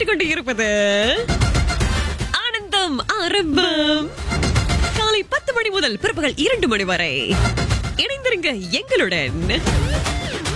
கேட்டுக்கொண்டு இருப்பது ஆனந்தம் ஆரம்பம். காலை 10 மணி முதல் பிற்பகல் 2 மணி வரை இணைந்திருங்க எங்களுடன்.